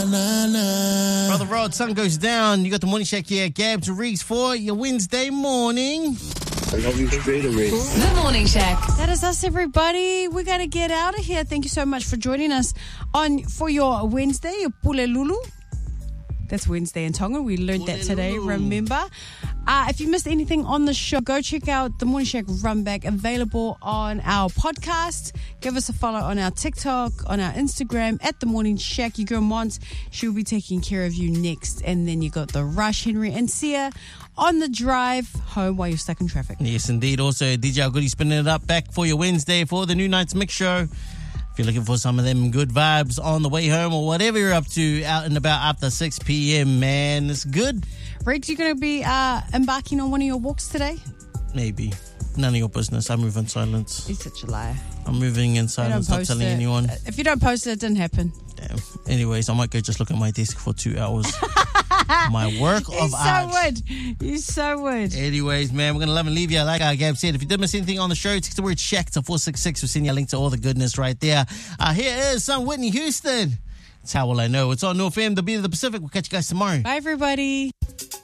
Brother Rod, sun goes down. You got the Morning Shack here, Gabs and Reeks for your Wednesday morning. I love you straight away. The Morning Shack. That is us, everybody. We're going to get out of here. Thank you so much for joining us for your Wednesday, your Pulelulu. That's Wednesday in Tonga. We learned that today, remember? If you missed anything on the show, go check out the Morning Shack Runback, available on our podcast. Give us a follow on our TikTok, on our Instagram, at the Morning Shack. Your girl Mons, she'll be taking care of you next. And then you got the Rush, Henry, and Sia on the drive home while you're stuck in traffic. Yes, indeed. Also, DJ Al Goody spinning it up back for your Wednesday for the New Nights Mix Show. If you're looking for some of them good vibes on the way home or whatever you're up to out and about after 6 p.m., man, it's good. Riggs, you going to be embarking on one of your walks today? Maybe. None of your business. I move in silence. He's such a liar. I'm moving in silence, not telling anyone. If you don't post it, it didn't happen. Damn. Anyways, I might go just look at my desk for 2 hours. My work of art. You so would. Anyways, man, we're going to love and leave you. Like Gab said, if you did miss anything on the show, text the word Shack to 466. We'll send you a link to all the goodness right there. Here is some Whitney Houston. It's How Will I Know. It's on North FM, the Beat of the Pacific. We'll catch you guys tomorrow. Bye, everybody.